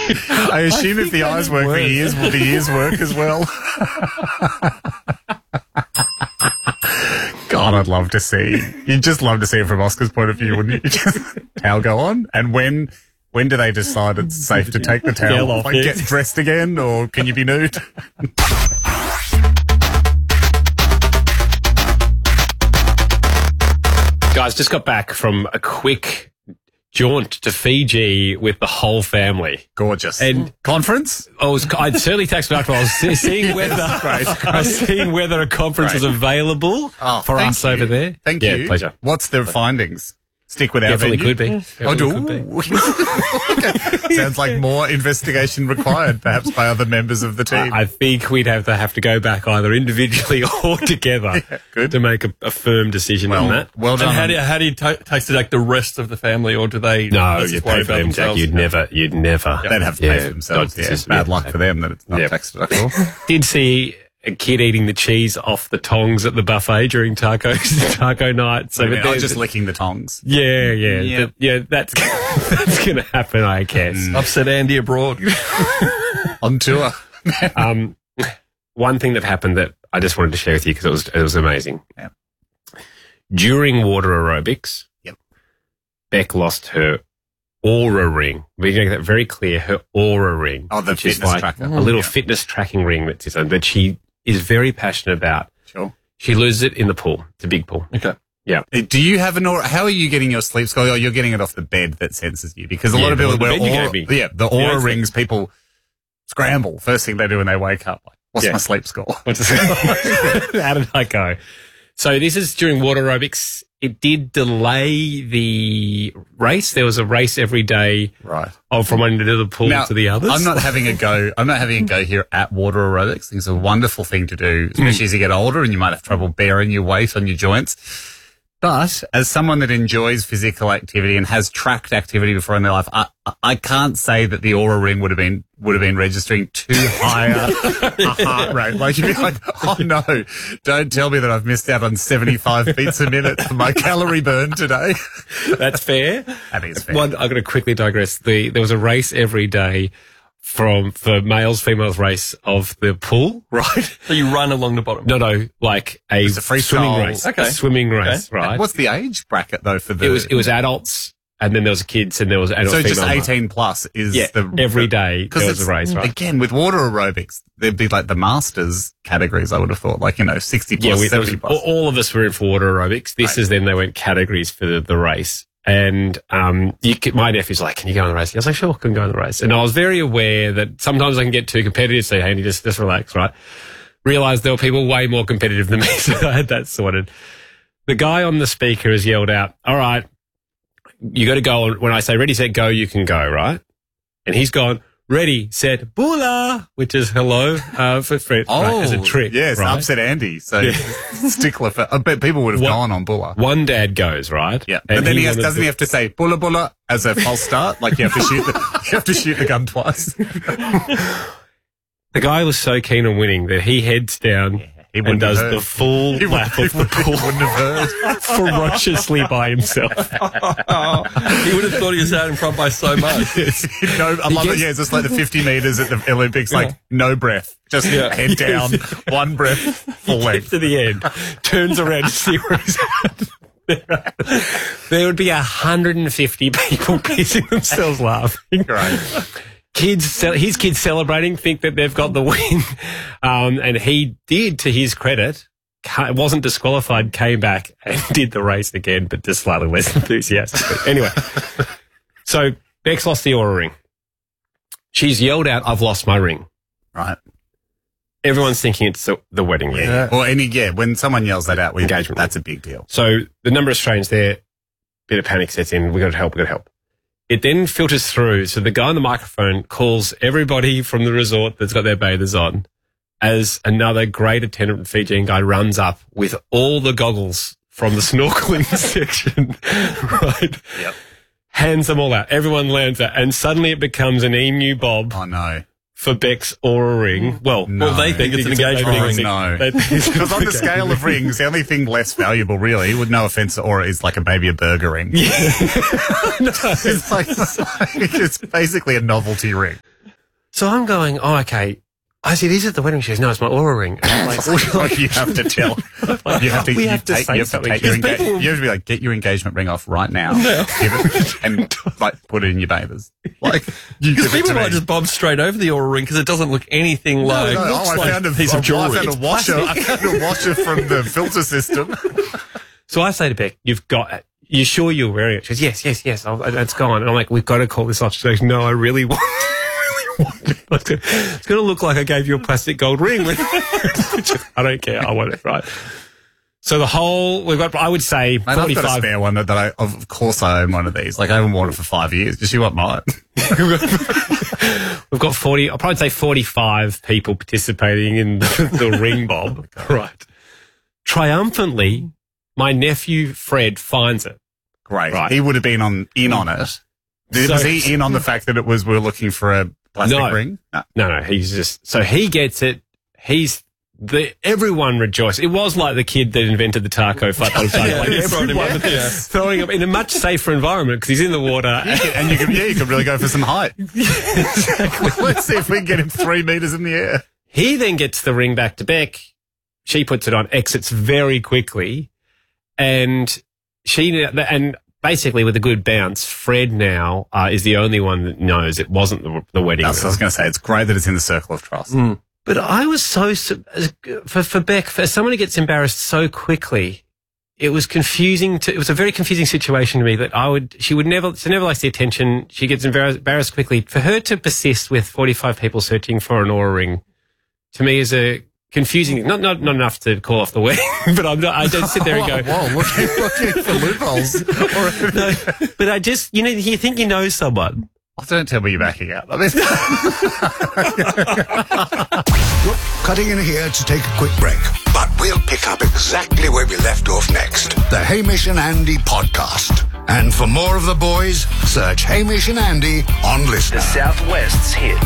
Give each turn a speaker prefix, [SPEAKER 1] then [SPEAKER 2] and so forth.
[SPEAKER 1] I assume if the eyes work, the ears work as well. God, I'd love to see. You'd just love to see it from Oscar's point of view, wouldn't you? Just towel go on. And when do they decide it's safe to take the towel off? Like, get dressed again, or can you be nude?
[SPEAKER 2] Guys, just got back from a quick jaunt to Fiji with the whole family.
[SPEAKER 1] Gorgeous.
[SPEAKER 2] And
[SPEAKER 1] conference?
[SPEAKER 2] I'd certainly texted after. I was seeing whether I was seeing whether a conference was avavanavailable for us over there.
[SPEAKER 1] Thank you.
[SPEAKER 2] Yeah, pleasure.
[SPEAKER 1] What's the findings? Stick with our
[SPEAKER 2] Definitely
[SPEAKER 1] venue?
[SPEAKER 2] could be.
[SPEAKER 1] Sounds like more investigation required, perhaps by other members of the team.
[SPEAKER 2] I think we'd have to go back either individually or together to make a firm decision on that.
[SPEAKER 1] Well done.
[SPEAKER 3] And how do you taste it, like the rest of the family, or do they?
[SPEAKER 2] No, you'd pay for them, Jack. You'd never.
[SPEAKER 1] They'd have to pay for themselves. It's bad luck for them that it's not tax deductible.
[SPEAKER 2] Did see a kid eating the cheese off the tongs at the buffet during taco night. So,
[SPEAKER 1] I was just licking the tongs.
[SPEAKER 2] Yeah. That's going to happen, I guess.
[SPEAKER 3] Upset Andy abroad.
[SPEAKER 1] On tour.
[SPEAKER 2] One thing that happened that I just wanted to share with you because it was amazing.
[SPEAKER 1] Yeah.
[SPEAKER 2] During water aerobics, Beck lost her Aura ring. We're going to get that very clear. Her Aura ring.
[SPEAKER 1] Oh, the fitness tracker.
[SPEAKER 2] A little fitness tracking ring that she is very passionate about.
[SPEAKER 1] Sure.
[SPEAKER 2] She loses it in the pool. It's a big pool.
[SPEAKER 3] Okay.
[SPEAKER 2] Yeah.
[SPEAKER 1] Do you have an Aura? How are you getting your sleep score? Oh, you're getting it off the bed that senses you, because a lot of people wear Aura. Yeah, the Aura rings. People scramble first thing they do when they wake up. Like, what's my sleep score?
[SPEAKER 2] How did I go? So this is during water aerobics. It did delay the race. There was a race every day,
[SPEAKER 1] right?
[SPEAKER 2] From one end of the pool to the others.
[SPEAKER 1] I'm not having a go here at water aerobics. I think it's a wonderful thing to do, especially as you get older and you might have trouble bearing your weight on your joints. But as someone that enjoys physical activity and has tracked activity before in their life, I can't say that the Aura ring would have been registering too high a heart rate. Like, you'd be like, oh no, don't tell me that I've missed out on 75 beats a minute for my calorie burn today.
[SPEAKER 2] That's fair.
[SPEAKER 1] That is fair.
[SPEAKER 2] I've got to quickly digress. There was a race every day for males, females race of the pool, right?
[SPEAKER 3] So you run along the bottom?
[SPEAKER 2] No, like a swimming race.
[SPEAKER 3] Okay.
[SPEAKER 2] A swimming race, right?
[SPEAKER 1] What's the age bracket though for the?
[SPEAKER 2] It was adults, and then there was kids, and there was adult.
[SPEAKER 1] So
[SPEAKER 2] female.
[SPEAKER 1] just 18 plus is
[SPEAKER 2] every day there was a race, right?
[SPEAKER 1] Again, with water aerobics, there'd be like the masters categories. I would have thought, like 60 plus, 70 plus.
[SPEAKER 2] All of us were in for water aerobics. This is then they went categories for the race. And my nephew's like, can you go on the race? I was like, sure, I can go on the race. And I was very aware that sometimes I can get too competitive, so Andy, just relax, right? Realised there were people way more competitive than me, so I had that sorted. The guy on the speaker has yelled out, all right, you got to go on. When I say ready, set, go, you can go, right? And he's gone, ready, set, bula, which is hello, for right, as a trick.
[SPEAKER 1] Yes,
[SPEAKER 2] right?
[SPEAKER 1] Upset Andy. So stickler for, I bet people would have gone on bula.
[SPEAKER 2] One dad goes, right?
[SPEAKER 1] Yeah. But then doesn't he have to say bula bula as a false start? Like you have to shoot the gun twice.
[SPEAKER 2] The guy was so keen on winning that he heads down and does the full lap of the pool.
[SPEAKER 1] He wouldn't have heard.
[SPEAKER 2] Ferociously by himself.
[SPEAKER 3] He would have thought he was out in front by so much.
[SPEAKER 1] I love it. Yeah, it's just like the 50 meters at the Olympics, like no breath. Just head down, one breath, full length.
[SPEAKER 2] To the end. Turns around to see where he's at. There would be 150 people pissing themselves laughing.
[SPEAKER 1] Right.
[SPEAKER 2] His kids celebrating, think that they've got the win. And he did, to his credit, wasn't disqualified, came back and did the race again, but just slightly less enthusiastic. Anyway, so Beck's lost the Aura ring. She's yelled out, I've lost my ring.
[SPEAKER 1] Right.
[SPEAKER 2] Everyone's thinking it's the wedding ring.
[SPEAKER 1] Yeah. Or when someone yells that out,
[SPEAKER 2] engagement,
[SPEAKER 1] that's a big deal.
[SPEAKER 2] So the number of Australians there, bit of panic sets in. We got to help. It then filters through. So the guy on the microphone calls everybody from the resort that's got their bathers on as another great attendant Fijian guy runs up with all the goggles from the snorkeling section, right?
[SPEAKER 1] Yep.
[SPEAKER 2] Hands them all out. Everyone lands out. And suddenly it becomes an emu bob.
[SPEAKER 1] Oh, no.
[SPEAKER 2] For Beck's Aura ring. Well,
[SPEAKER 3] they think it's an engagement ring.
[SPEAKER 1] No. Because on the scale of rings, the only thing less valuable, really, with no offence to Aura, is like maybe a burger ring. Yeah. It's basically a novelty ring.
[SPEAKER 2] So I'm going, oh, okay. I said, is it the wedding? She goes, no, it's my Oura ring. And I'm like,
[SPEAKER 1] You have to tell. You have to.
[SPEAKER 2] We have to say something.
[SPEAKER 1] You have to be like, get your engagement ring off right now. Give it, and like put it in your bathers. Like,
[SPEAKER 3] Because people might just bob straight over the Oura ring because it doesn't look anything like.
[SPEAKER 1] I found a piece of jewelry. I found a washer from the filter system.
[SPEAKER 2] So I say to Beck, you've got it. You sure you're wearing it? She goes, yes. It's gone. And I'm like, we've got to call this off. She goes, no, I really want it. It's going to look like I gave you a plastic gold ring. I don't care. I want it, right? So the whole, we've got, I would say, 45.
[SPEAKER 1] I've got a spare one that of course I own one of these. Like, I haven't worn it for 5 years. Does she want mine?
[SPEAKER 2] We've got 40, I'll probably say 45 people participating in the ring bob. Right. Triumphantly, my nephew Fred finds it.
[SPEAKER 1] Great.
[SPEAKER 2] Right.
[SPEAKER 1] He would have been in on it. Was he in on the fact that we're looking for a plastic ring?
[SPEAKER 2] No, he's just, so he gets it. Everyone rejoiced. It was like the kid that invented the taco fuck on everyone throwing him in a much safer environment because he's in the water.
[SPEAKER 1] And you could really go for some height. Exactly. Let's see if we can get him 3 meters in the air.
[SPEAKER 2] He then gets the ring back to Beck. She puts it on, exits very quickly. And basically with a good bounce, Fred now is the only one that knows it wasn't the wedding.
[SPEAKER 1] That's what I was going to say. It's great that it's in the circle of trust.
[SPEAKER 2] But I was for Beck, for someone who gets embarrassed so quickly, it was confusing. It was a very confusing situation to me that she never likes the attention. She gets embarrassed quickly. For her to persist with 45 people searching for an Oura ring, to me is a confusing, not enough to call off the wedding, but I don't sit there and go,
[SPEAKER 1] whoa, looking for loopholes.
[SPEAKER 2] No, but I just, you think you know someone.
[SPEAKER 1] Oh, don't tell me you're backing out. I mean,
[SPEAKER 4] Cutting in here to take a quick break, but we'll pick up exactly where we left off next. The Hamish and Andy podcast. And for more of the boys, search Hamish and Andy on Listener.
[SPEAKER 5] The Southwest's hit.